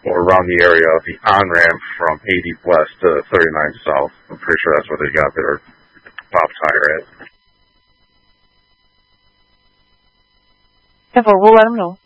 or around the area of the on-ramp from 80 west to 39 south. I'm pretty sure that's where they got their top tire at. 10-4, we'll let them know.